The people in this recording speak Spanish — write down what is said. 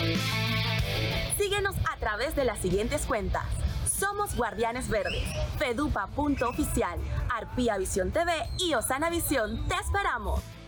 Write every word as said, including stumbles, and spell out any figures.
Síguenos a través de las siguientes cuentas. Somos Guardianes Verdes, fedupa punto oficial, Arpía Visión T V y Osana Visión. ¡Te esperamos!